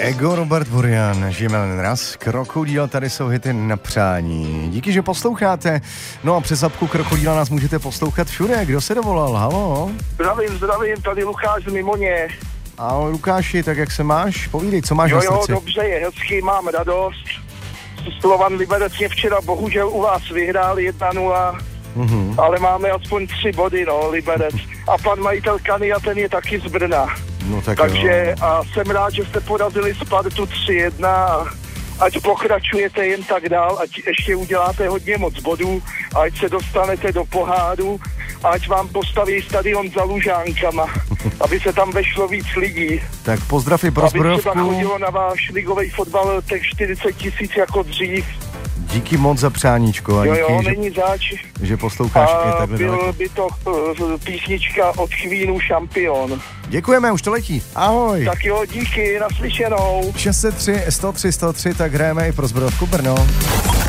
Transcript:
Ego, Robert Burian, žijeme jen raz, Krokodýl, tady jsou hity na přání. Díky, že posloucháte. No a přes apku Krokodýla nás můžete poslouchat všude. Kdo se dovolal? Halo? Zdravím, tady Lukáš z Mimoně. Ahoj Lukáši, tak jak se máš? Povídej, co máš na srdci? Jo, dobře, je hezký, mám radost. Slovan Liberec mě včera bohužel u vás vyhráli 1-0, ale máme aspoň 3 body, no, Liberec. A pan majitel Kania, ten je taky z Brna. No, takže a jsem rád, že jste porazili Spartu 3-1, ať pokračujete jen tak dál, ať ještě uděláte hodně moc bodů, ať se dostanete do poháru, ať vám postaví stadion za Lužánkama, aby se tam vešlo víc lidí. Tak pozdrav i pro Zbrojovku. Aby se tam chodilo na váš ligový fotbal těch 40 000 jako dřív. Díky moc za přáníčko. A díky, není zač. Že posloucháš i takhle byl by to písnička od Queenu Šampion. Děkujeme, už to letí. Ahoj. Tak jo, díky, naslyšenou. 603 103 103, tak hrajeme i pro Zbrojovku Brno.